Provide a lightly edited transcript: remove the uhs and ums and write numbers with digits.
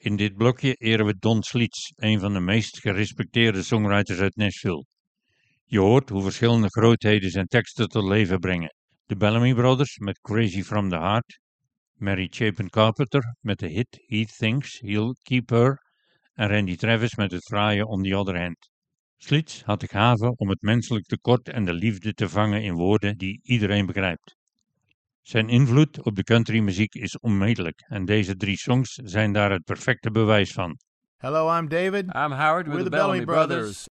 In dit blokje eren we Don Sleets, een van de meest gerespecteerde songwriters uit Nashville. Je hoort hoe verschillende grootheden zijn teksten tot leven brengen. De Bellamy Brothers met Crazy from the Heart, Mary Chapin Carpenter met de hit He Thinks He'll Keep Her en Randy Travis met het fraaie On the Other Hand. Sleets had de gave om het menselijk tekort en de liefde te vangen in woorden die iedereen begrijpt. Zijn invloed op de countrymuziek is onmetelijk en deze 3 songs zijn daar het perfecte bewijs van. Hello, I'm David. I'm Howard with the Bellamy Brothers.